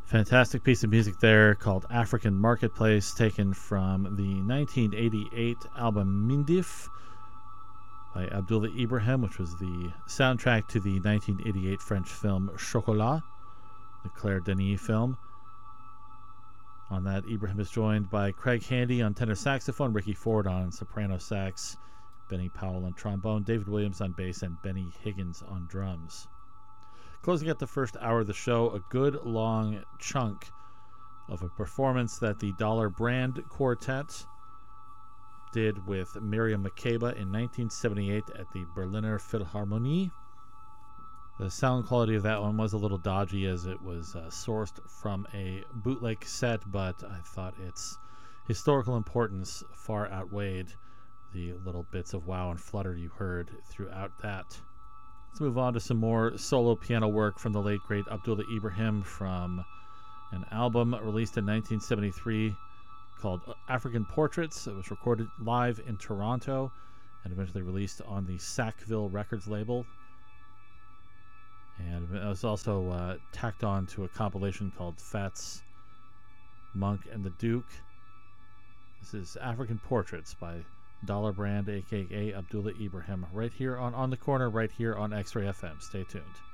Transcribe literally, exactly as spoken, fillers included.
Fantastic piece of music there called African Marketplace, taken from the nineteen eighty-eight album Mindif by Abdullah Ibrahim, which was the soundtrack to the nineteen eighty-eight French film Chocolat, the Claire Denis film. On that, Ibrahim is joined by Craig Handy on tenor saxophone, Ricky Ford on soprano sax, Benny Powell on trombone, David Williams on bass, and Benny Higgins on drums. Closing out the first hour of the show, a good long chunk of a performance that the Dollar Brand Quartet did with Miriam Makeba in nineteen seventy-eight at the Berliner Philharmonie. The sound quality of that one was a little dodgy as it was uh, sourced from a bootleg cassette, but I thought its historical importance far outweighed the little bits of wow and flutter you heard throughout that. Let's move on to some more solo piano work from the late great Abdullah Ibrahim from an album released in nineteen seventy-three called African Portraits. It was recorded live in Toronto and eventually released on the Sackville Records label. And it was also uh, tacked on to a compilation called Fats, Monk, and the Duke. This is African Portraits by Dollar Brand, aka Abdullah Ibrahim, right here on On the Corner, right here on X-Ray F M. Stay tuned.